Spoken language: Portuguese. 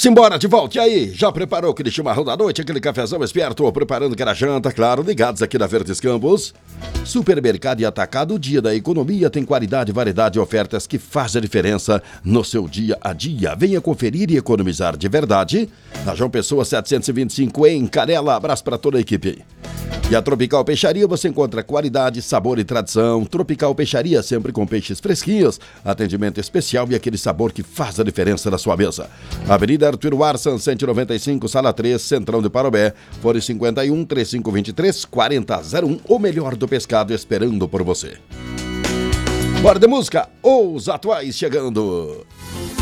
Simbora, de volta. E aí, já preparou aquele chimarrão da noite, aquele cafezão esperto, preparando aquela janta, claro, ligados aqui na Verdes Campos. Supermercado e Atacado, o dia da economia, tem qualidade, variedade e ofertas que fazem a diferença no seu dia a dia. Venha conferir e economizar de verdade. Na João Pessoa 725 em Canela. Abraço para toda a equipe. E a Tropical Peixaria você encontra qualidade, sabor e tradição. Tropical Peixaria, sempre com peixes fresquinhos, atendimento especial e aquele sabor que faz a diferença na sua mesa. Avenida Arthur Arsan, 195, Sala 3, Centrão de Parobé, fone 51 3523 4001, o melhor do pescado esperando por você. Bora de música, os atuais chegando.